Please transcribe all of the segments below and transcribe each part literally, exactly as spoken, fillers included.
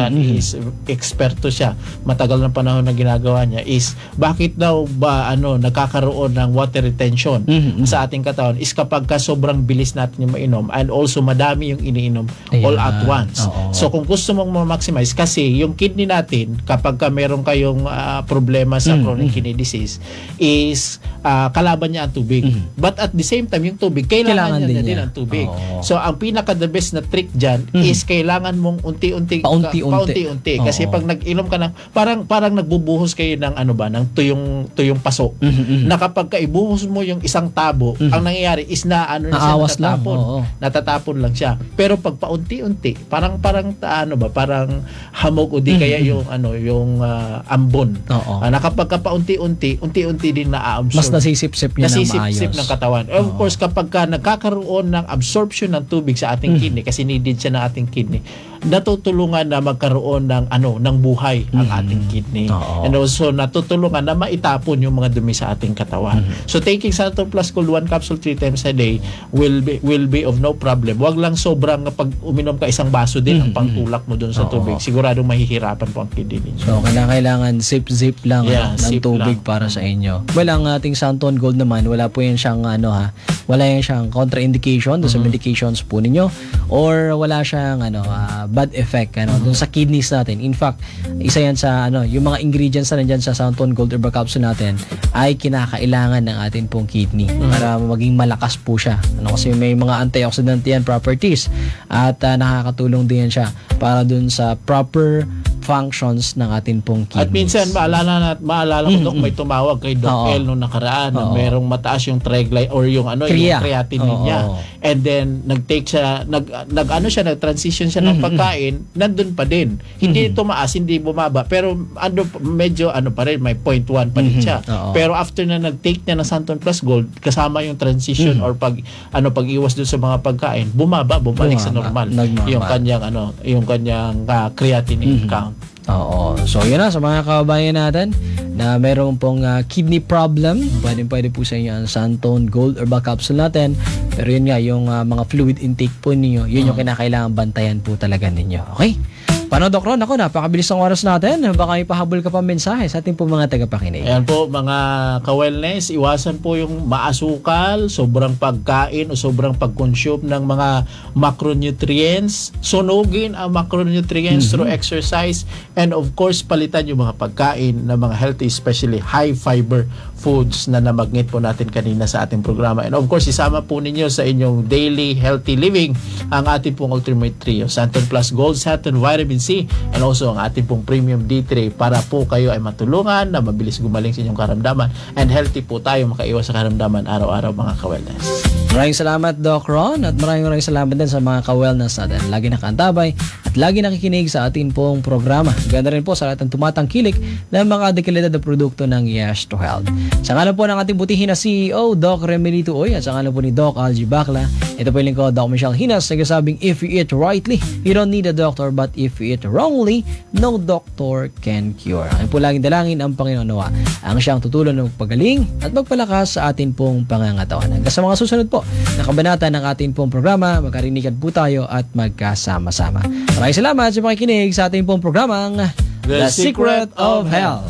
saan Mm-hmm. is eksperto siya, matagal na panahon na ginagawa niya, is bakit daw ba ano nagkakaroon ng water retention Mm-hmm. sa ating katawan is kapag ka sobrang bilis natin yung mainom and also madami yung iniinom Ayan. all at once. Oo. So kung gusto mong ma-maximize, kasi yung kidney natin kapag ka meron kayong ah, problema sa Mm-hmm. chronic kidney disease is ah, kalaban niya ang tubig. Mm-hmm. But at the same time yung tubig kailangan, Kailangan niya din din niya. ang tubig. Oo. So ang pinaka the best na trick diyan Mhm. is kailangan mong unti-unti Paunti-unti. paunti-unti kasi Oo. pag nag-inom ka ng parang parang nagbubuhos kayo ng ano ba ng tuyong tuyong paso. Mhm. Na kapag ka ibuhos mo yung isang tabo, Mhm. ang nangyayari is na ano na siya Naawas lang, natatapon. oo. Natatapon lang siya. Pero pag paunti-unti, parang parang ta- ano ba, parang hamog o di kaya Mhm. yung ano, yung ah, ambon. Oo. Ah, na kapag ka paunti-unti, unti-unti din na-absorb. Mas nasisip-sip niya ng Nasisip-sip maayos. ng katawan. Of Oo. course, kapag ka nagkakaroon ng absorption ng tubig sa ating Mhm. kidney, kasi needed siya ng ating kidney, natutulungan na magkaroon ng ano ng buhay ang Mhm. ating kidney. Oo. And also natutulungan na maitapon yung mga dumi sa ating katawan. Mhm. So taking Santon Plus Gold one capsule three times a day will be will be of no problem. Wag lang sobrang pag uminom ka isang baso din ang Mhm. pangtulak mo doon sa Oo. tubig. Siguradong mahihirapan po ang kidney ninyo. So, kailangan zip-zip lang Yeah, ano, ng zip tubig lang. para sa inyo. Well, ang ating Santon Gold naman, wala po yan siyang ano ha, wala yan siyang contraindication doon sa Mhm. medications po ninyo or wala siyang ano ah, bad effect ano doon sa kidneys natin. In fact, isa yan sa ano, yung mga ingredients na nandiyan sa Santon Gold Herbal Capsule natin ay kinakailangan ng ating pong kidney para maging malakas po siya. Ano kasi may mga antioxidant yan properties at ah, nakakatulong din yan siya para doon sa proper functions ng ating pong kidneys. At minsan maalala na maalala ko Dok, may tumawag kay Doc Oo. El nung nakaraan na Oo. merong mataas yung triglyceride or yung ano Krea. yung creatinine Oo. niya. And then nag-take siya nag nag ano siya nag-transition siya ng Mhm. pagkain, nandun pa din. Hindi Mhm. tumaas, hindi bumaba, pero ano medyo ano pa rin may zero point one pa rin Mhm. siya. Oo. Pero after na nag-take niya ng Santon Plus Gold, kasama yung transition Mhm. or pag ano pag-iwas dun sa mga pagkain, bumaba, bumalik sa Bumaba. normal. Nagmama. Yung kanyang ano, yung kanyang ah, creatinine Mhm. count. Oo. So, yun na sa mga kababayan natin na meron pong ah, kidney problem. Pwede, pwede po sa inyo ang Santon Gold Herbal Capsule natin. Pero yun nga, yung ah, mga fluid intake po ninyo, yun yung kinakailangan bantayan po talaga ninyo. Okay? Paano, Doc Ron? Ako, napakabilis ng oras natin. Baka ipahabol ka pa mensahe sa ating po mga tagapakinig. Ayan po mga ka-wellness, iwasan po yung maasukal, sobrang pagkain o sobrang pag-consume ng mga macronutrients. Sunugin ang macronutrients Mhm. through exercise, and of course palitan yung mga pagkain na mga healthy, especially high fiber foods na namagnit po natin kanina sa ating programa. And of course, isama po ninyo sa inyong daily healthy living ang ating pong Ultimate Trio, Santon Plus Gold, Santon Vitamin C, and also ang ating pong Premium D three para po kayo ay matulungan na mabilis gumaling sa inyong karamdaman and healthy po tayo makaiwas sa karamdaman araw-araw mga ka-wellness. Maraming salamat, Doc Ron, at maraming maraming salamat din sa mga ka-wellness natin. Lagi nakaantabay at lagi nakikinig sa ating pong programa. Ganda rin po sa lahat ng tumatangkilik ng mga dekalidad na produkto ng Yes to Health. Sa ngalan po ng ating butihin na C E O, Doc Remelito Uy, at sa ngalan po ni Doc Algie Bacla, ito po yung lingkod, Doc Michelle Hinas, nagsasabing, if you eat rightly, you don't need a doctor, but if you eat wrongly, no doctor can cure. Ang po laging dalangin ang Panginoon nawa ang siyang tutulong ng magpagaling at magpalakas sa atin pong pangangatawan. Hanggang sa mga susunod po na kabanata ng ating pong programa, magkarinigan po tayo at magkasama-sama. Maraming salamat sa pakikinig sa ating pong programang The, Secret of Health.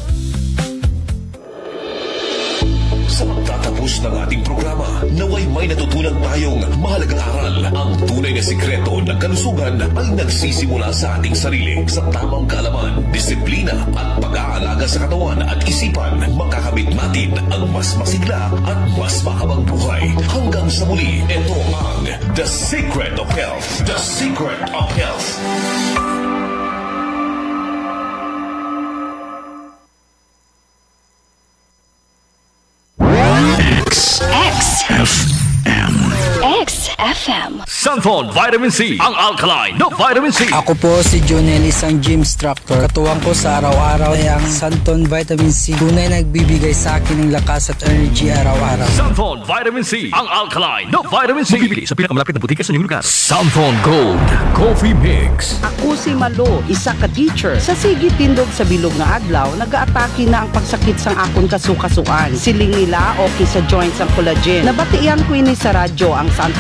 Sa pagtatapos ng ating programa, naway may natutunan tayong mahalagang aral. Ang tunay na sikreto ng kalusugan ay nagsisimula sa ating sarili. Sa tamang kaalaman, disiplina at pag-aalaga sa katawan at isipan, makakamit natin ang mas masigla at mas mahabang buhay. Hanggang sa muli, ito ang The Secret of Health. The Secret of Health. X F M. X F M. Santon Vitamin C, ang alkaline na vitamin C. Ako po si Junel, isang gym instructor. Katuwang ko sa araw-araw ay ang Santon Vitamin C. Tunay nagbibigay sa akin ng lakas at energy araw-araw. Santon Vitamin C, ang alkaline na vitamin C. Bibili sa pinakamalapit na butika sa inyong lugar. Santon Gold Coffee Mix. Ako si Malo, isa ka teacher. Sa sige tindog sa bilog nga adlaw, nag-aatake na ang pagsakit sang akon kasukasuan. Siling nila okay sa joints ang collagen. Nabatian ko ini sa radyo ang Santon Gold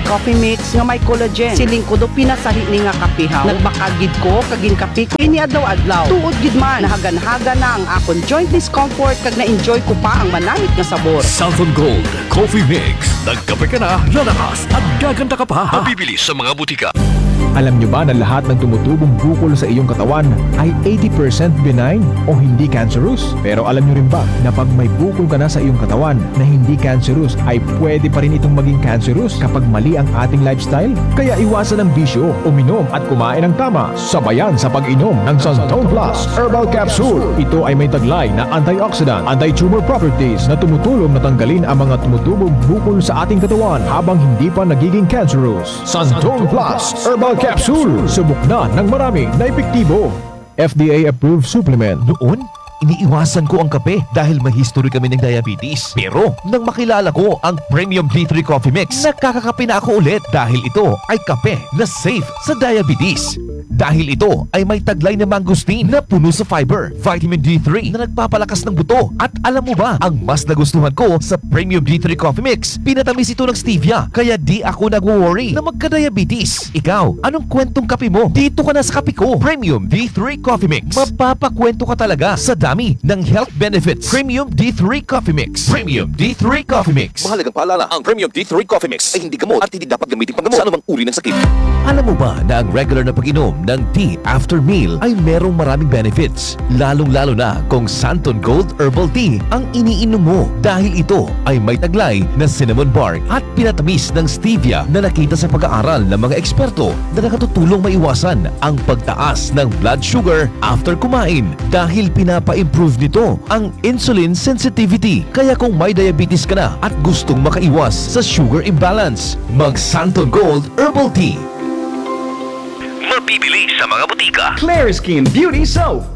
Coffee Mix nga may collagen. Siling ko do pinasahi ni nga kapihaw. Nagbakagid ko kaging kape ko ini adlaw-adlaw. Tuod gid man nahagan-haga na ang akon joint discomfort kag na-enjoy ko pa ang manamit nga sabor. Santon Gold Coffee Mix. Nagkape ka na, lalakas at gaganda ka pa. Mabibili sa mga butika. Alam nyo ba na lahat ng tumutubong bukol sa iyong katawan ay eighty percent benign o hindi cancerous? Pero alam nyo rin ba na pag may bukol ka na sa iyong katawan na hindi cancerous ay pwede pa rin itong maging cancerous kapag mali ang ating lifestyle? Kaya iwasan ang bisyo, uminom at kumain ng tama. Sabayan sa pag-inom ng Santon Plus Herbal Capsule. Ito ay may taglay na antioxidant, anti-tumor properties na tumutulong na tanggalin ang mga tumutubong bukol sa ating katawan habang hindi pa nagiging cancerous. Santon Plus Herbal Capsule. Subok na ng marami na epektibo. F D A-approved supplement. Noon, iniiwasan ko ang kape dahil may history kami ng diabetes. Pero nang makilala ko ang Premium D three Coffee Mix, nakakakape na ako ulit dahil ito ay kape na safe sa diabetes. Dahil ito ay may taglay na mangosteen na puno sa fiber, vitamin D three na nagpapalakas ng buto. At alam mo ba, ang mas nagustuhan ko sa Premium D three Coffee Mix, pinatamis ito ng stevia. Kaya di ako nag-worry na magka-diabetes. Ikaw, anong kwentong kape mo? Dito ka na sa kape ko. Premium D three Coffee Mix. Mapapakwento ka talaga sa dami ng health benefits. Premium D three Coffee Mix. Premium D three Coffee Mix. Mahalagang paalala, ang Premium D three Coffee Mix ay hindi gamot at hindi dapat gamitin panggamot sa anumang uri ng sakit. Alam mo ba na ang regular na pag-inom ng tea after meal ay merong maraming benefits? Lalong-lalo na kung Santon Gold Herbal Tea ang iniinom mo dahil ito ay may taglay na cinnamon bark at pinatamis ng stevia na nakita sa pag-aaral ng mga eksperto na nakatutulong maiwasan ang pagtaas ng blood sugar after kumain dahil pinapa-improve nito ang insulin sensitivity. Kaya kung may diabetes ka na at gustong makaiwas sa sugar imbalance, mag Santon Gold Herbal Tea. Mabibili sa mga butika. Claire Skin Beauty Soap.